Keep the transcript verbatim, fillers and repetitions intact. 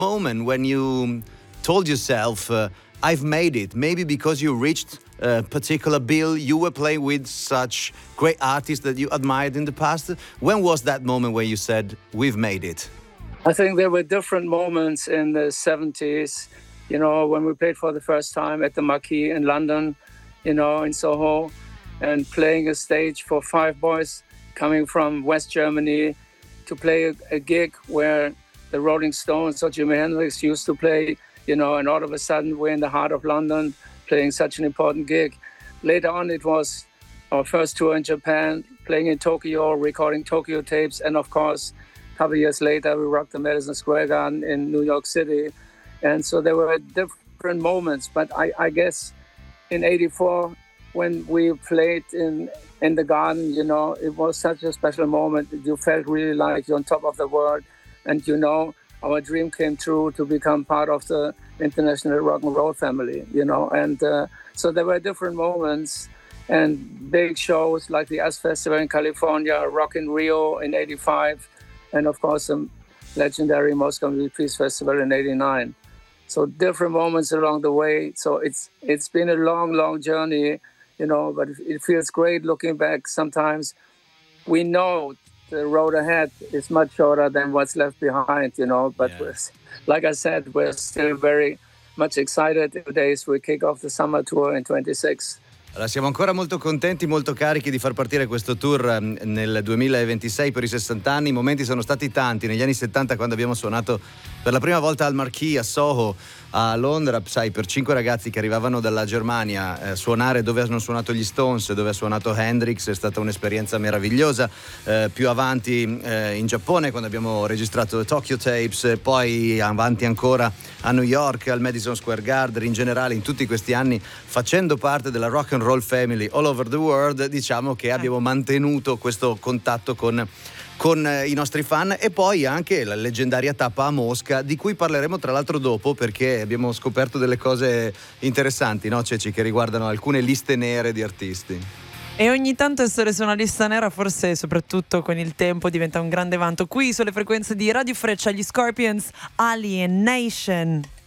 moment when you told yourself, uh, I've made it? Maybe because you reached a particular bill, you were playing with such great artists that you admired in the past. When was that moment where you said, we've made it? I think there were different moments in the seventies, you know, when we played for the first time at the Marquee in London, you know, in Soho, and playing a stage for five boys coming from West Germany to play a, a gig where the Rolling Stones or Jimi Hendrix used to play, you know, and all of a sudden we're in the heart of London playing such an important gig. Later on, it was our first tour in Japan, playing in Tokyo, recording Tokyo tapes, and of course, a couple of years later, we rocked the Madison Square Garden in New York City. And so there were different moments, but I, I guess in eighty-four, when we played in in the garden, you know, it was such a special moment. You felt really like you're on top of the world. And, you know, our dream came true to become part of the international rock and roll family, you know. And uh, so there were different moments and big shows like the U S Festival in California, Rock in Rio in eighty-five, and, of course, the legendary Moscow Music Peace Festival in eighty-nine. So different moments along the way. So it's it's been a long, long journey, you know, but it feels great looking back. Sometimes we know the road ahead is much shorter than what's left behind, you know, but yeah. we're, like I said, we're still very much excited. The days we kick off the summer tour in twenty-six. Allora, siamo ancora molto contenti, molto carichi di far partire questo tour nel duemilaventisei per i sessanta anni. I momenti sono stati tanti. Negli anni settanta, quando abbiamo suonato per la prima volta al Marquee a Soho a Londra, sai, per cinque ragazzi che arrivavano dalla Germania, eh, suonare dove hanno suonato gli Stones, dove ha suonato Hendrix, è stata un'esperienza meravigliosa. Eh, più avanti eh, in Giappone, quando abbiamo registrato Tokyo Tapes, eh, poi avanti ancora a New York, al Madison Square Garden, in generale in tutti questi anni facendo parte della rock and roll family all over the world, diciamo che abbiamo mantenuto questo contatto con con i nostri fan, e poi anche la leggendaria tappa a Mosca, di cui parleremo tra l'altro dopo, perché abbiamo scoperto delle cose interessanti, no Ceci, che riguardano alcune liste nere di artisti. E ogni tanto essere su una lista nera, forse soprattutto con il tempo, diventa un grande vanto. Qui sulle frequenze di Radio Freccia, gli Scorpions, Alienation.